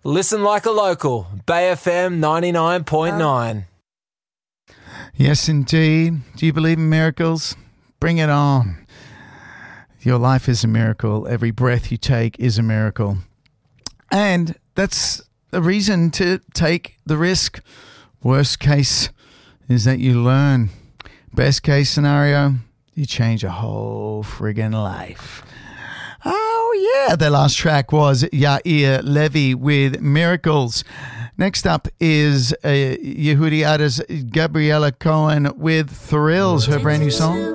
Listen like a local. Bay FM 99.9. Yes, indeed. Do you believe in miracles? Bring it on. Your life is a miracle. Every breath you take is a miracle. And that's a reason to take the risk. Worst case is that you learn. Best case scenario, you change a whole friggin' life. Oh, yeah. The last track was Yair Levy with Miracles. Next up is Yehudi Ada's Gabriella Cohen with Thrills, her brand new song.